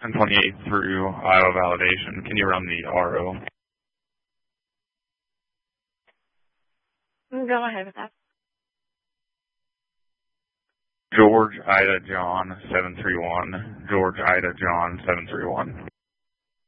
1028 through Iowa validation. Can you run the RO? Go ahead with that. George Ida John 731. George Ida John 731.